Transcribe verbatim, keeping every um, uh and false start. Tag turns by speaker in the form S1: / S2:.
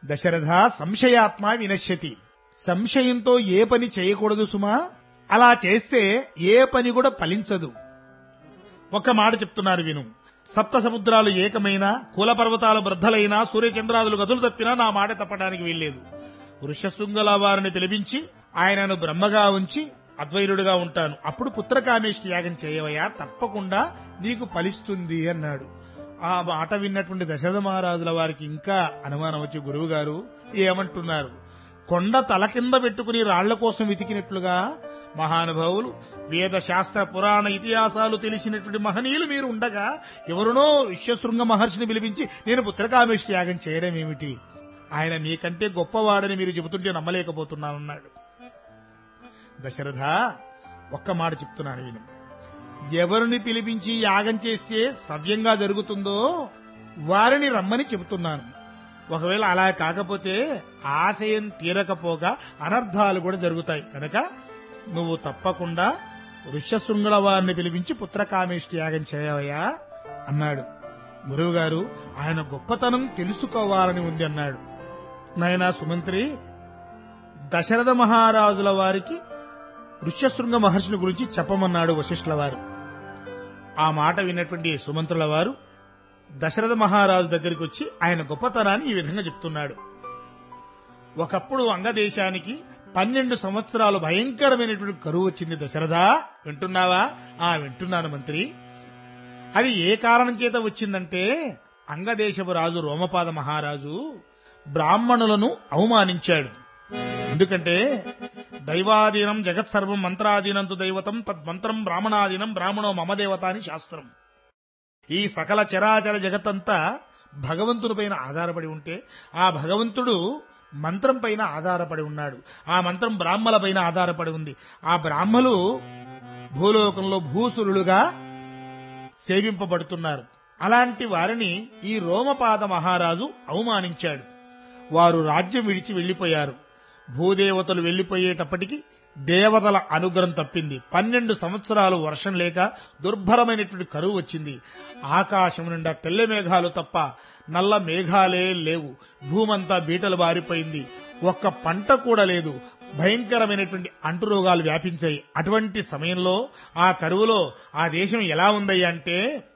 S1: దశరథ సంశయాత్మ వినశ్యతి. సంశయంతో ఏ పని చేయకూడదు సుమా. అలా చేస్తే ఏ పని కూడా ఫలించదు. ఒక్క మాట చెప్తున్నారు విను. సప్త సముద్రాలు ఏకమైనా, కుల పర్వతాలు బృద్ధలైనా, సూర్యచంద్రాదులు గదులు తప్పినా నా మాట తప్పడానికి వీల్లేదు. వృషశృంగల వారిని పిలిపించి ఆయనను బ్రహ్మగా ఉంచి అద్వైరుడుగా ఉంటాను. అప్పుడు పుత్రకామేష్టి యాగం చేయవయ్యా, తప్పకుండా నీకు ఫలిస్తుంది అన్నాడు. ఆ మాట విన్నటువంటి దశరథ మహారాజుల వారికి ఇంకా అనుమానం వచ్చి, గురువు గారు ఏమంటున్నారు? కొండ తల కింద పెట్టుకుని రాళ్ల కోసం వెతికినట్లుగా మహానుభావులు, వేద శాస్త్ర పురాణ ఇతిహాసాలు తెలిసినటువంటి మహనీయులు మీరు ఉండగా ఎవరునో విశ్వశృంగ మహర్షిని పిలిపించి నేను పుత్రకామేష్టి యాగం చేయడం ఏమిటి? ఆయన మీకంటే గొప్పవాడని మీరు చెబుతుంటే నమ్మలేకపోతున్నానన్నాడు. దశరథ, ఒక్క మాట చెప్తున్నాను విను. ఎవరిని పిలిపించి యాగం చేస్తే సవ్యంగా జరుగుతుందో వారిని రమ్మని చెబుతున్నాను. ఒకవేళ అలా కాకపోతే ఆశయం తీరకపోగా అనర్థాలు కూడా జరుగుతాయి. కనుక నువ్వు తప్పకుండా ఋష్యశృంగుల వారిని పిలిపించి పుత్రకామేష్టి యాగం చేయవయ్యా అన్నాడు. గురువుగారు, ఆయన గొప్పతనం తెలుసుకోవాలని ఉంది అన్నాడు. నాయనా సుమంత్రి, దశరథ మహారాజుల వారికి ఋష్యశృంగ మహర్షిని గురించి చెప్పమన్నాడు వశిష్ఠుల వారు. ఆ మాట విన్నటువంటి సుమంత్రుల వారు దశరథ మహారాజు దగ్గరికి వచ్చి ఆయన గొప్పతనాన్ని ఈ విధంగా చెప్తున్నాడు. ఒకప్పుడు అంగదేశానికి పన్నెండు సంవత్సరాలు భయంకరమైనటువంటి కరువు వచ్చింది. దశరథ, వింటున్నావా? ఆ వింటున్నాను మంత్రి. అది ఏ కారణం చేత వచ్చిందంటే, అంగదేశపు రాజు రోమపాద మహారాజు బ్రాహ్మణులను అవమానించాడు. ఎందుకంటే దైవాధీనం జగత్సర్వం మంత్రాధీనంతు దైవతం తద్మంత్రం బ్రాహ్మణాధీనం బ్రాహ్మణో మమదేవత అని శాస్త్రం. ఈ సకల చరాచర జగత్తంతా భగవంతుని పైన ఆధారపడి ఉంటే ఆ భగవంతుడు మంత్రం పైన ఆధారపడి ఉన్నాడు. ఆ మంత్రం బ్రాహ్మల పైన ఆధారపడి ఉంది. ఆ బ్రాహ్మలు భూలోకంలో భూసురులుగా సేవింపబడుతున్నారు. అలాంటి వారిని ఈ రోమపాద మహారాజు అవమానించాడు. వారు రాజ్యం విడిచి వెళ్లిపోయారు. భూదేవతలు వెళ్లిపోయేటప్పటికి దేవతల అనుగ్రహం తప్పింది. పన్నెండు సంవత్సరాలు వర్షం లేక దుర్భరమైనటువంటి కరువు వచ్చింది. ఆకాశం నిండా తెల్ల మేఘాలు తప్ప నల్ల మేఘాలే లేవు. భూమంతా బీటలు బారిపోయింది. ఒక్క పంట కూడా లేదు. భయంకరమైనటువంటి అంటురోగాలు వ్యాపించాయి. అటువంటి సమయంలో ఆ కరువులో ఆ దేశం ఎలా ఉందయ్యా అంటే